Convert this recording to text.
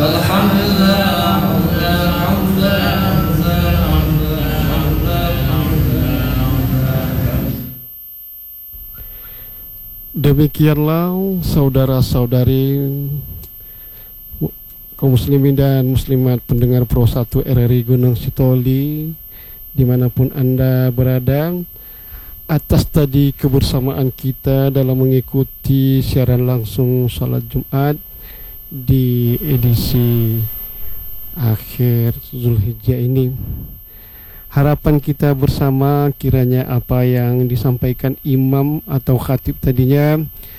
Demikianlah saudara-saudari kaum muslimin dan muslimat pendengar Pro 1 RRI Gunung Sitoli dimanapun Anda berada, atas tadi kebersamaan kita dalam mengikuti siaran langsung salat Jumat di edisi akhir Zulhijjah ini. Harapan kita bersama kiranya apa yang disampaikan imam atau khatib tadinya